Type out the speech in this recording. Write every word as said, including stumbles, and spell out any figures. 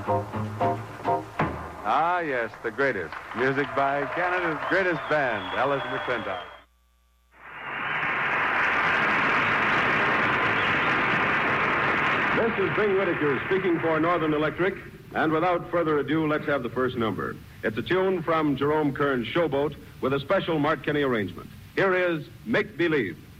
Ah, yes, the greatest. Music by Canada's greatest band, Alice McClintock. This is Bing Whitaker speaking for Northern Electric, and without further ado, let's have the first number. It's a tune from Jerome Kern's Showboat with a special Mark Kenny arrangement. Here is Make Believe.